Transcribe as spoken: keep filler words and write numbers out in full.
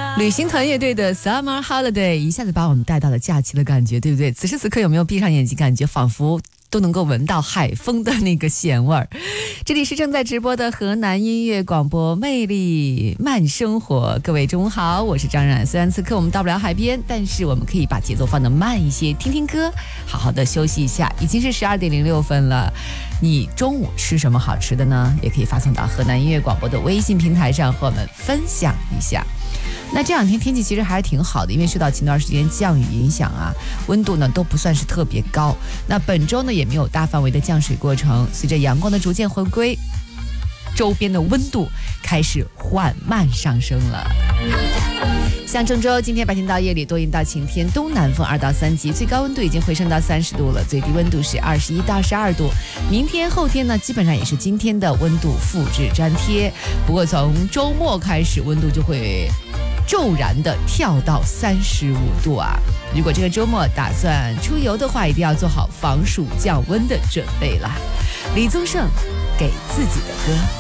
旅行团乐队的 Summer Holiday 一下子把我们带到了假期的感觉，对不对？此时此刻有没有闭上眼睛，感觉仿佛都能够闻到海风的那个咸味儿？这里是正在直播的河南音乐广播魅力慢生活，各位中午好，我是张冉。虽然此刻我们到不了海边，但是我们可以把节奏放得慢一些，听听歌，好好的休息一下。已经是十二点零六分了，你中午吃什么好吃的呢？也可以发送到河南音乐广播的微信平台上和我们分享一下。那这两天天气其实还是挺好的，因为受到前段时间降雨影响啊，温度呢都不算是特别高。那本周呢也没有大范围的降水过程，随着阳光的逐渐回归，周边的温度开始缓慢上升了。像郑州今天白天到夜里多云到晴天，东南风二到三级，最高温度已经回升到三十度了，最低温度是二十一到二十二度。明天后天呢基本上也是今天的温度复制粘贴，不过从周末开始温度就会骤然的跳到三十五度啊！如果这个周末打算出游的话，一定要做好防暑降温的准备啦。李宗盛给自己的歌。